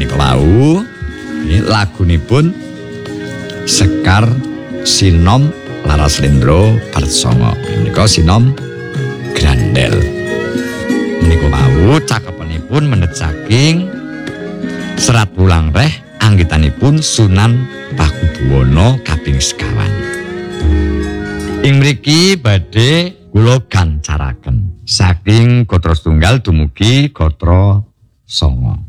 menika wau lagunipun Sekar Sinom Laraslendra Parsanga. Menika Sinom Grandel. Menika wau cakepanipun mendhet saking Serat Wulang Reh anggitanipun Sunan Pakubuwana kaping sekawan. Ing mriki badhe kula gancaraken saking Gatra Setunggal dumugi Gatra Sanga.